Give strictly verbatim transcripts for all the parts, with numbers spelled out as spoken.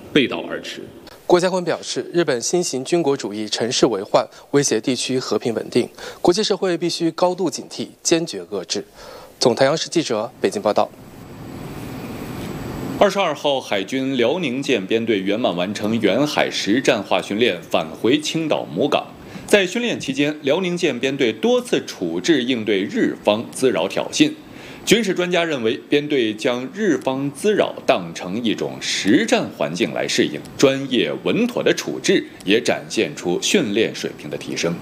背道而驰。 郭家坤表示，日本新型军国主义乘势为患，威胁地区和平稳定，国际社会必须高度警惕，坚决遏制。总台央视记者北京报道。 二十二号，海军辽宁舰编队圆满完成远海实战化训练，返回青岛母港。在训练期间，辽宁舰编队多次处置应对日方滋扰挑衅。军事专家认为，编队将日方滋扰当成一种实战环境来适应，专业稳妥的处置也展现出训练水平的提升。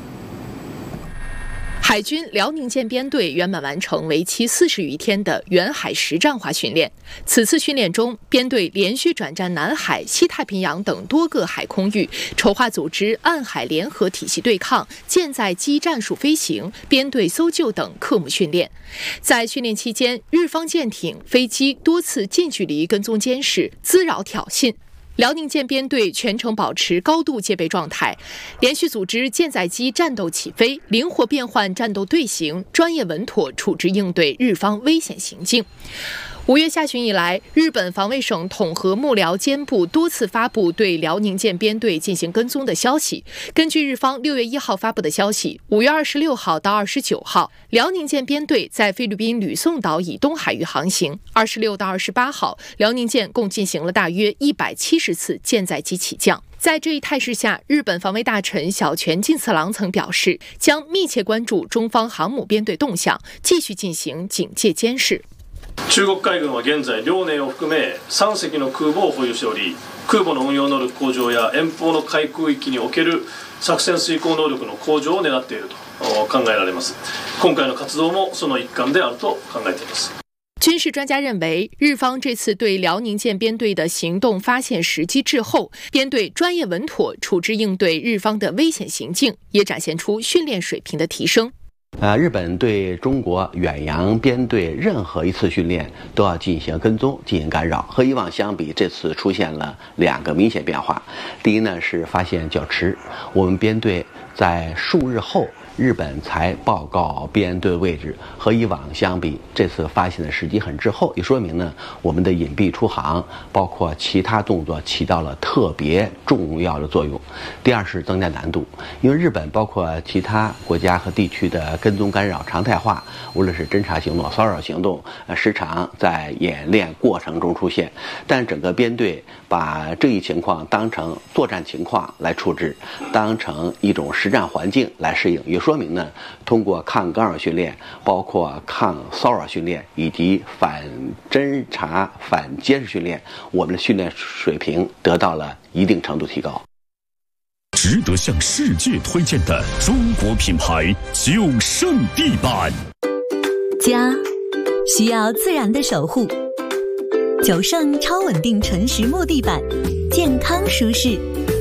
海军辽宁舰编队圆满完成为期四十余天的远海实战化训练。此次训练中，编队连续转战南海、西太平洋等多个海空域，筹划组织岸海联合体系对抗、舰载机战术飞行、编队搜救等科目训练。在训练期间，日方舰艇、飞机多次近距离跟踪监视、滋扰挑衅。辽宁舰编队全程保持高度戒备状态，连续组织舰载机战斗起飞，灵活变换战斗队形，专业稳妥处置应对日方危险行径。五月下旬以来，日本防卫省统合幕僚监部多次发布对辽宁舰编队进行跟踪的消息。根据日方六月一号发布的消息，五月二十六号到二十九号，辽宁舰编队在菲律宾吕宋岛以东海域航行。二十六到二十八号，辽宁舰共进行了大约一百七十次舰载机起降。在这一态势下，日本防卫大臣小泉进次郎曾表示，将密切关注中方航母编队动向，继续进行警戒监视。 中国海軍は現在遼寧を含めさん隻の空母を保有しており、空母の運用能力向上や遠方の海空域における作戦遂行能力の向上を狙っていると考えられます。今回の活動もその一環であると考えています。 军事专家认为，日方这次对辽宁舰编队的行动发现时机滞后，编队专业稳妥处置应对日方的危险行径，也展现出训练水平的提升。 呃，日本对中国远洋编队任何一次训练都要进行跟踪、进行干扰。和以往相比，这次出现了两个明显变化。第一呢是发现较迟，我们编队在数日后，日本才报告编队位置，和以往相比，这次发现的时机很滞后，也说明呢我们的隐蔽出航，包括其他动作起到了特别重要的作用。第二是增加难度，因为日本包括其他国家和地区的跟踪干扰常态化，无论是侦察行动、骚扰行动，呃，时常在演练过程中出现。但整个编队把这一情况当成作战情况来处置，当成一种实战环境来适应，也说明呢，通过抗干扰训练，包括抗骚扰训练以及反侦察、反监视训练，我们的训练水平得到了一定程度提高。 值得向世界推荐的中国品牌九胜地板。 家需要自然的守护，九胜超稳定纯实木地板，健康舒适，